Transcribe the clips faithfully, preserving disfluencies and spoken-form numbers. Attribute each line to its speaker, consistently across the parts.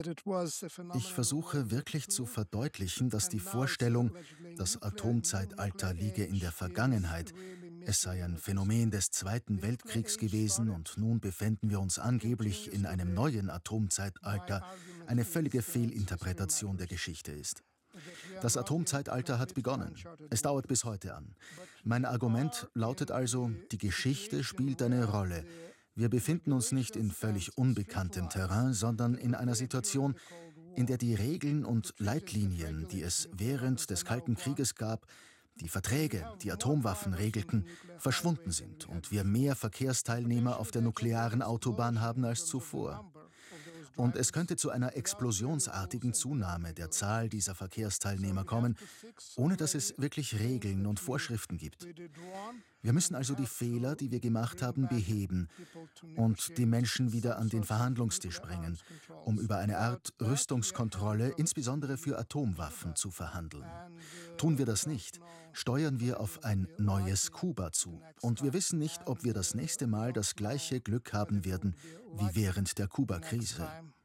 Speaker 1: Ich versuche wirklich zu verdeutlichen, dass die Vorstellung, das Atomzeitalter liege in der Vergangenheit, es sei ein Phänomen des Zweiten Weltkriegs gewesen und nun befänden wir uns angeblich in einem neuen Atomzeitalter, eine völlige Fehlinterpretation der Geschichte ist. Das Atomzeitalter hat begonnen. Es dauert bis heute an. Mein Argument lautet also, die Geschichte spielt eine Rolle. Wir befinden uns nicht in völlig unbekanntem Terrain, sondern in einer Situation, in der die Regeln und Leitlinien, die es während des Kalten Krieges gab, die Verträge, die Atomwaffen regelten, verschwunden sind und wir mehr Verkehrsteilnehmer auf der nuklearen Autobahn haben als zuvor. Und es könnte zu einer explosionsartigen Zunahme der Zahl dieser Verkehrsteilnehmer kommen, ohne dass es wirklich Regeln und Vorschriften gibt. Wir müssen also die Fehler, die wir gemacht haben, beheben und die Menschen wieder an den Verhandlungstisch bringen, um über eine Art Rüstungskontrolle, insbesondere für Atomwaffen, zu verhandeln. Tun wir das nicht, steuern wir auf ein neues Kuba zu. Und wir wissen nicht, ob wir das nächste Mal das gleiche Glück haben werden wie während der Kuba-Krise.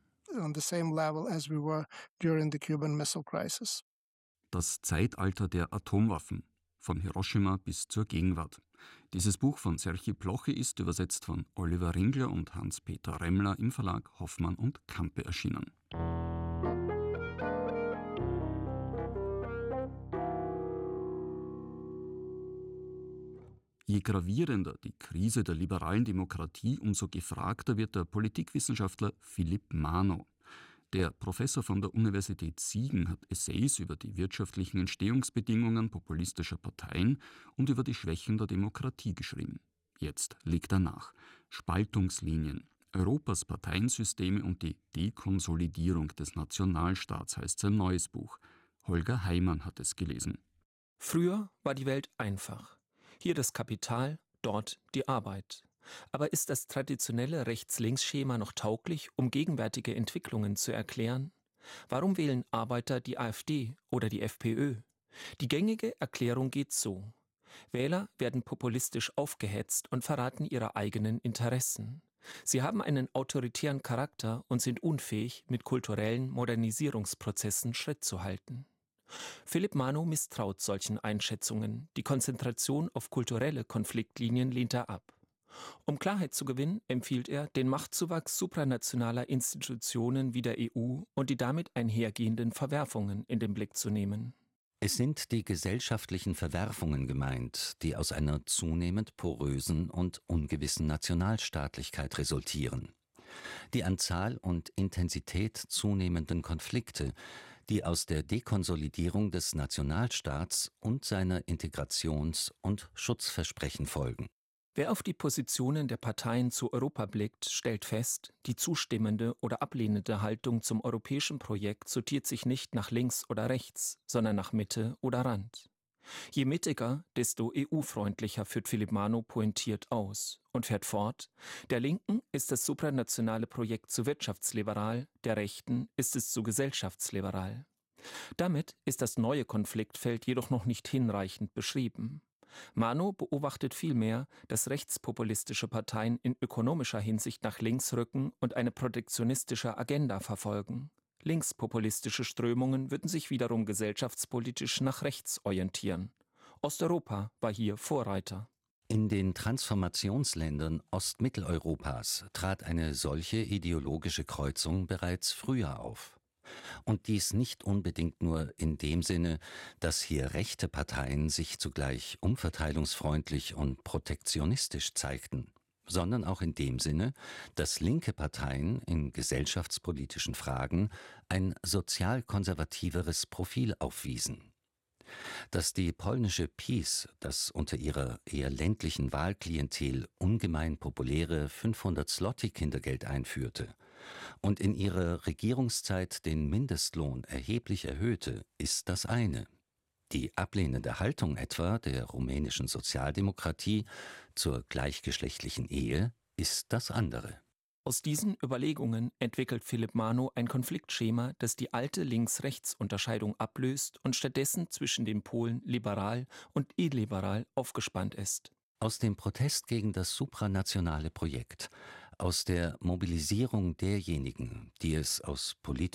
Speaker 2: Das Zeitalter der Atomwaffen, von Hiroshima bis zur Gegenwart. Dieses Buch von Serhii Plochy ist übersetzt von Oliver Ringler und Hans-Peter Remmler im Verlag Hoffmann und Campe erschienen. Je gravierender die Krise der liberalen Demokratie, umso gefragter wird der Politikwissenschaftler Philipp Manow. Der Professor von der Universität Siegen hat Essays über die wirtschaftlichen Entstehungsbedingungen populistischer Parteien und über die Schwächen der Demokratie geschrieben. Jetzt legt er nach. Spaltungslinien, Europas Parteiensysteme und die Dekonsolidierung des Nationalstaats heißt sein neues Buch. Holger Heimann hat es gelesen.
Speaker 3: Früher war die Welt einfach. Hier das Kapital, dort die Arbeit. Aber ist das traditionelle Rechts-Links-Schema noch tauglich, um gegenwärtige Entwicklungen zu erklären? Warum wählen Arbeiter die AfD oder die FPÖ? Die gängige Erklärung geht so. Wähler werden populistisch aufgehetzt und verraten ihre eigenen Interessen. Sie haben einen autoritären Charakter und sind unfähig, mit kulturellen Modernisierungsprozessen Schritt zu halten. Philipp Manow misstraut solchen Einschätzungen. Die Konzentration auf kulturelle Konfliktlinien lehnt er ab. Um Klarheit zu gewinnen, empfiehlt er, den Machtzuwachs supranationaler Institutionen wie der E U und die damit einhergehenden Verwerfungen in den Blick zu nehmen.
Speaker 4: Es sind die gesellschaftlichen Verwerfungen gemeint, die aus einer zunehmend porösen und ungewissen Nationalstaatlichkeit resultieren. Die an Zahl und Intensität zunehmenden Konflikte, die aus der Dekonsolidierung des Nationalstaats und seiner Integrations- und Schutzversprechen folgen.
Speaker 3: Wer auf die Positionen der Parteien zu Europa blickt, stellt fest, die zustimmende oder ablehnende Haltung zum europäischen Projekt sortiert sich nicht nach links oder rechts, sondern nach Mitte oder Rand. Je mittiger, desto E U-freundlicher, führt Philipp Manow pointiert aus und fährt fort: Der Linken ist das supranationale Projekt zu wirtschaftsliberal, der Rechten ist es zu gesellschaftsliberal. Damit ist das neue Konfliktfeld jedoch noch nicht hinreichend beschrieben. Manow beobachtet vielmehr, dass rechtspopulistische Parteien in ökonomischer Hinsicht nach links rücken und eine protektionistische Agenda verfolgen. Linkspopulistische Strömungen würden sich wiederum gesellschaftspolitisch nach rechts orientieren. Osteuropa war hier Vorreiter.
Speaker 4: In den Transformationsländern Ostmitteleuropas trat eine solche ideologische Kreuzung bereits früher auf. Und dies nicht unbedingt nur in dem Sinne, dass hier rechte Parteien sich zugleich umverteilungsfreundlich und protektionistisch zeigten, sondern auch in dem Sinne, dass linke Parteien in gesellschaftspolitischen Fragen ein sozialkonservativeres Profil aufwiesen. Dass die polnische PiS das unter ihrer eher ländlichen Wahlklientel ungemein populäre fünfhundert Zloty Kindergeld einführte und in ihrer Regierungszeit den Mindestlohn erheblich erhöhte, ist das eine. Die ablehnende Haltung etwa der rumänischen Sozialdemokratie zur gleichgeschlechtlichen Ehe ist das andere.
Speaker 3: Aus diesen Überlegungen entwickelt Philipp Manow ein Konfliktschema, das die alte Links-Rechts-Unterscheidung ablöst und stattdessen zwischen den Polen liberal und illiberal aufgespannt ist.
Speaker 4: Aus dem Protest gegen das supranationale Projekt, Aus der Mobilisierung derjenigen, die es aus politischen